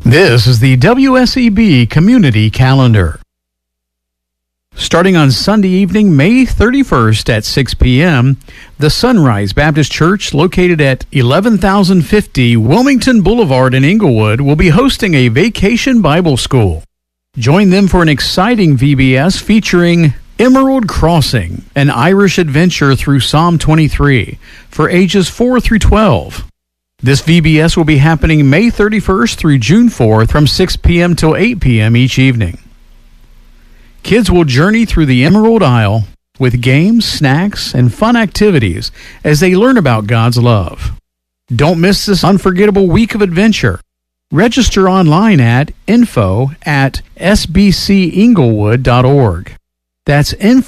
This is the WSEB Community Calendar. Starting on Sunday evening, May 31st at 6 p.m., the Sunrise Baptist Church, located at 11,050 Wilmington Boulevard in Inglewood, will be hosting a Vacation Bible School. Join them for an exciting VBS featuring Emerald Crossing, an Irish adventure through Psalm 23 for ages 4 through 12. This VBS will be happening May 31st through June 4th from 6 p.m. till 8 p.m. each evening. Kids will journey through the Emerald Isle with games, snacks, and fun activities as they learn about God's love. Don't miss this unforgettable week of adventure. Register online at info@sbcinglewood.org. That's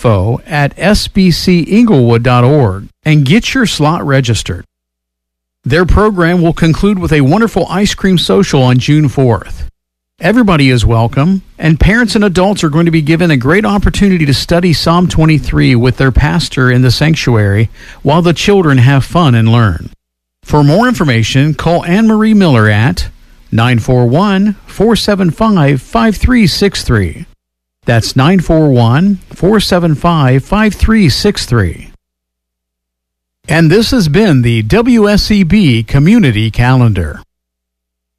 info@sbcinglewood.org and get your slot registered. Their program will conclude with a wonderful ice cream social on June 4th. Everybody is welcome, and parents and adults are going to be given a great opportunity to study Psalm 23 with their pastor in the sanctuary while the children have fun and learn. For more information, call Anne Marie Miller at 941-475-5363. That's 941-475-5363. And this has been the WSEB Community Calendar.